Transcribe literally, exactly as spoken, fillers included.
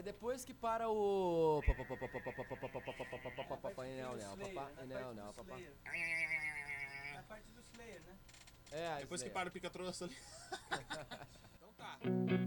É depois que para o... Não, não, não, papai. É a parte do Slayer, né? É, Depois que Slayer. para o pica-trouxa ali. Então tá.